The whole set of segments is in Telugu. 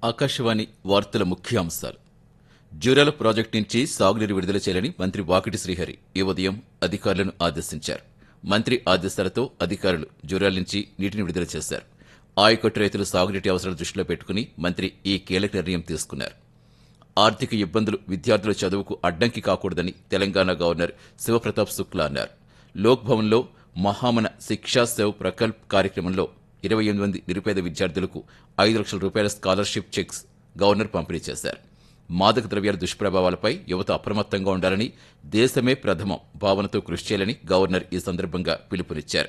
ఆకాశవాణి వార్తల ముఖ్యాంశాలు. జూరాల ప్రాజెక్టు నుంచి సాగునీరు విడుదల చేయాలని మంత్రి వాకిటి శ్రీహరి ఈ ఉదయం అధికారులను ఆదేశించారు. మంత్రి ఆదేశాలతో అధికారులు జూరాల నుంచి నీటిని విడుదల చేశారు. ఆయకట్టు రైతుల సాగునీటి అవసరాలు దృష్టిలో పెట్టుకుని మంత్రి ఈ కీలక నిర్ణయం తీసుకున్నారు. ఆర్థిక ఇబ్బందులు విద్యార్థుల చదువుకు అడ్డంకి కాకూడదని తెలంగాణ గవర్నర్ శివప్రతాప్ శుక్లా అన్నారు. లోక్ భవన్లో మహామన శిక్షా సేవ్ ప్రకల్ప్ కార్యక్రమంలో 28 మంది నిరుపేద విద్యార్థులకు 5 లక్షల రూపాయల స్కాలర్షిప్ చెక్స్ గవర్నర్ పంపిణీ చేశారు. మాదక ద్రవ్యాల దుష్ప్రభావాలపై యువత అప్రమత్తంగా ఉండాలని, దేశమే ప్రథమం భావనతో కృషి చేయాలని గవర్నర్ ఈ సందర్భంగా పిలుపునిచ్చారు.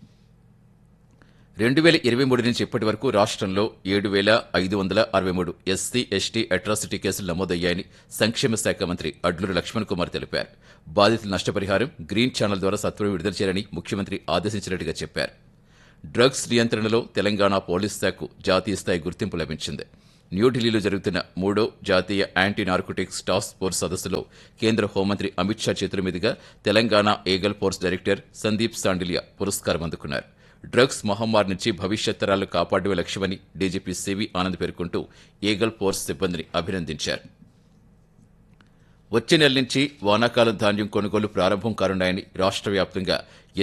2023 నుంచి ఇప్పటి వరకు రాష్ట్రంలో 7,563 ఎస్సీ, ఎస్టీ అట్రాసిటీ కేసులు నమోదయ్యాయని సంక్షేమ శాఖ మంత్రి అడ్లూరి లక్ష్మణ్ కుమార్ తెలిపారు. బాధితుల నష్టపరిహారం గ్రీన్ ఛానల్ ద్వారా సత్వరం విడుదల చేయాలని ముఖ్యమంత్రి ఆదేశించినట్టుగా చెప్పారు. డ్రగ్స్ నియంత్రణలో తెలంగాణ పోలీస్ శాఖకు జాతీయ స్థాయి గుర్తింపు లభించింది. న్యూఢిల్లీలో జరుగుతున్న 3వ జాతీయ యాంటీ నార్కోటిక్స్ టాస్క్ ఫోర్స్ సదస్సులో కేంద్ర హోంమంత్రి అమిత్ షా చేతుల మీదుగా Telangana eagle force director Sandeep Sandilya పురస్కారం అందుకున్నారు. డ్రగ్స్ మహమ్మారి నుంచి భవిష్యత్ తరాలను కాపాడమే లక్ష్యమని డీజీపీ సివి ఆనంద్ పేర్కొంటూ ఈగల్ ఫోర్స్ సిబ్బందిని అభినందించారు. వచ్చే నెల నుంచి వానాకాలం ధాన్యం కొనుగోలు ప్రారంభం కానున్నాయని రాష్ట్ర వ్యాప్తంగా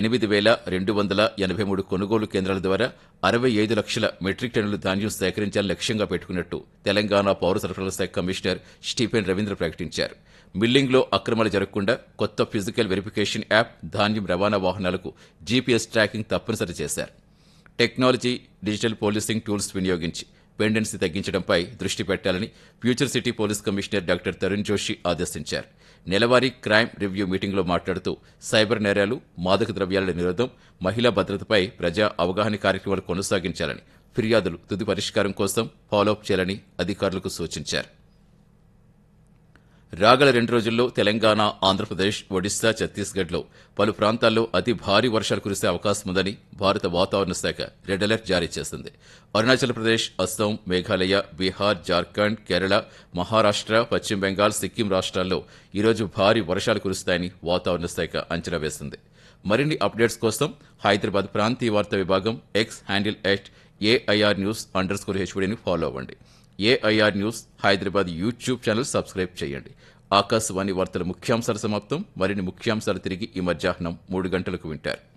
8,283 కొనుగోలు కేంద్రాల ద్వారా 65 లక్షల మెట్రిక్ టన్నుల ధాన్యం సేకరించాలని లక్ష్యంగా పెట్టుకున్నట్టు తెలంగాణ పౌర సరఫరాల శాఖ కమిషనర్ స్టీఫెన్ రవీంద్ర ప్రకటించారు. మిల్లింగ్లో అక్రమాలు జరగకుండా కొత్త ఫిజికల్ వెరిఫికేషన్ యాప్, ధాన్యం రవాణా వాహనాలకు జీపీఎస్ ట్రాకింగ్ తప్పనిసరి చేశారు. టెక్నాలజీ, డిజిటల్ పోలీసింగ్ టూల్స్ వినియోగించి పెండెన్సీ తగ్గించడంపై దృష్టి పెట్టాలని future city police commissioner doctor Tarun Joshi ఆదేశించారు. నెలవారీ క్రైమ్ రివ్యూ మీటింగ్లో మాట్లాడుతూ సైబర్ నేరాలు, మాదక ద్రవ్యాల నిరోధం, మహిళా భద్రతపై ప్రజా అవగాహన కార్యక్రమాలు కొనసాగించాలని, ఫిర్యాదులు తుది పరిష్కారం కోసం ఫాలోఅప్ చేయాలని అధికారులకు సూచించారు. రాగల 2 రోజుల్లో తెలంగాణ, ఆంధ్రప్రదేశ్, ఒడిశా, ఛత్తీస్గఢ్లో పలు ప్రాంతాల్లో అతి భారీ వర్షాలు కురిసే అవకాశం ఉందని భారత వాతావరణ శాఖ రెడ్ అలర్ట్ జారీ చేసింది. అరుణాచల్ ప్రదేశ్, అస్సాం, మేఘాలయ, బీహార్, జార్ఖండ్, కేరళ, మహారాష్ట్ర, పశ్చిమ బెంగాల్, సిక్కిం రాష్ట్రాల్లో ఈరోజు భారీ వర్షాలు కురుస్తాయని వాతావరణ శాఖ అంచనా వేసింది. మరిన్ని అప్డేట్స్ కోసం హైదరాబాద్ ప్రాంతీయ వార్తా విభాగం ఎక్స్ హ్యాండిల్ @AIRnews_HODని ఫాలో అవ్వండి. AIR news Hyderabad YouTube channel subscribe చేయండి. ఆకాశవాణి వార్తల ముఖ్యాంశాలు సమాప్తం. మరిన్ని ముఖ్యాంశాలు తిరిగి ఈ మధ్యాహ్నం 3 గంటలకు వింటారు.